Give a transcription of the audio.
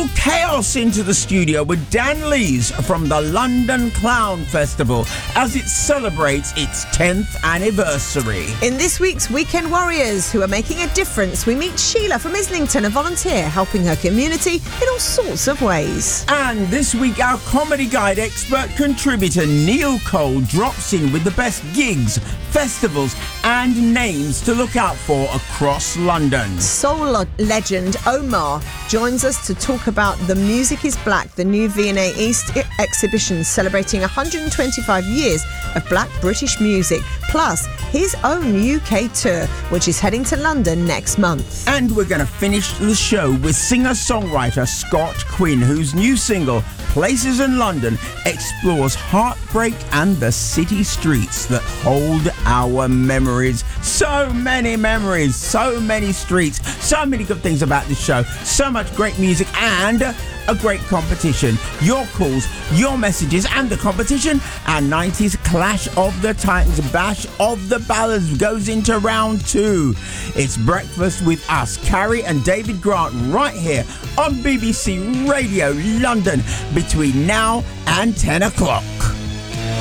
total chaos into the studio with Dan Lees from the London Clown Festival as it celebrates its 10th anniversary. In this week's Weekend Warriors, who are making a difference, we meet Sheila from Islington, a volunteer helping her community in all sorts of ways. And this week, our Comedy Guide expert contributor Neil Cole drops in with the best gigs, festivals and names to look out for across London. Soul legend Omar joins us to talk about The Music is Black, the new V&A East exhibition celebrating 125 years of black British music, plus his own UK tour, which is heading to London next month. And we're going to finish the show with singer-songwriter Scott Quinn, whose new single, Places in London, explores heartbreak and the city streets that hold our memories. So many memories, so many streets, so many good things about this show, so much great music and a great competition. Your calls, your messages and the competition. Our 90s Clash of the Titans Bash of the Ballads goes into round 2. It's Breakfast with us, Carrie and David Grant, right here on BBC Radio London between now and 10 o'clock.